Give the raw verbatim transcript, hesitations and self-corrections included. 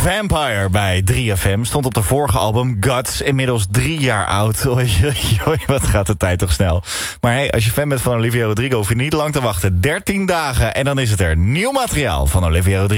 Vampire bij drie F M. Stond op de vorige album Guts, inmiddels drie jaar oud. Oei, oei, oei, wat gaat de tijd toch snel. Maar hey, als je fan bent van Olivia Rodrigo, hoef je niet lang te wachten. dertien dagen en dan is het er. Nieuw materiaal van Olivia Rodrigo.